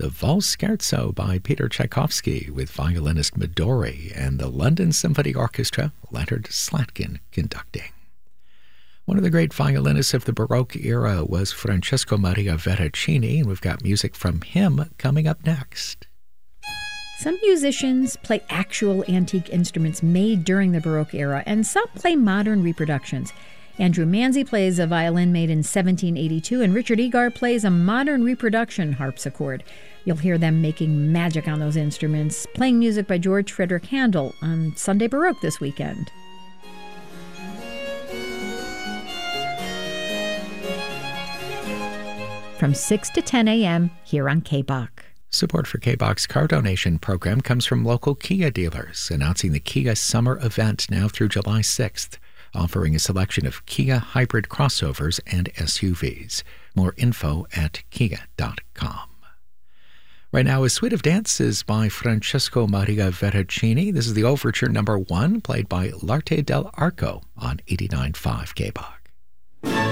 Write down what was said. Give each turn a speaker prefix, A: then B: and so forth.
A: the Valse Scherzo by Peter Tchaikovsky with violinist Midori and the London Symphony Orchestra, Leonard Slatkin conducting. One of the great violinists of the Baroque era was Francesco Maria Veracini, and we've got music from him coming up next.
B: Some musicians play actual antique instruments made during the Baroque era, and some play modern reproductions. Andrew Manzi plays a violin made in 1782, and Richard Egar plays a modern reproduction harpsichord. You'll hear them making magic on those instruments, playing music by George Frederick Handel on Sunday Baroque this weekend. From 6 to 10 a.m. here on K-Bach.
A: Support for K-Bach's car donation program comes from local Kia dealers, announcing the Kia Summer Event now through July 6th, offering a selection of Kia hybrid crossovers and SUVs. More info at kia.com. Right now, A Suite of Dances by Francesco Maria Veracini. This is the Overture No. 1, played by L'Arte dell'Arco on 89.5 K-Bach.